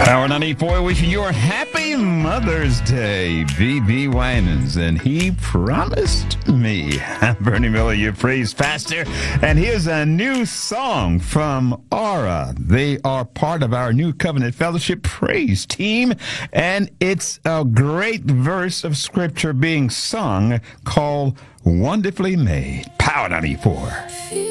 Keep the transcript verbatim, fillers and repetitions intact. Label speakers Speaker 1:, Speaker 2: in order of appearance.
Speaker 1: Power ninety-four wishing you a happy Mother's Day, B B. Winans, and he promised me. I'm Bernie Miller, your praise pastor, and here's a new song from Aura. They are part of our New Covenant Fellowship praise team, and it's a great verse of scripture being sung called Wonderfully Made. Power ninety-four.